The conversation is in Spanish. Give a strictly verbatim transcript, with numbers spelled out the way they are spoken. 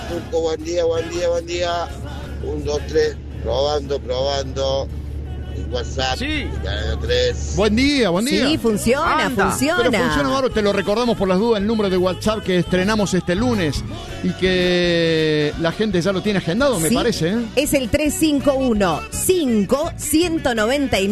Turco, buen día, buen día, buen día. Un, dos, tres, probando, probando. WhatsApp, sí. tres. Buen día, buen día. Sí, funciona, Anda. funciona. Pero funciona, Mauro, te lo recordamos por las dudas, el número de WhatsApp que estrenamos este lunes y que la gente ya lo tiene agendado, me Sí, parece, ¿eh? es el tres cinco uno, cinco, uno nueve nueve.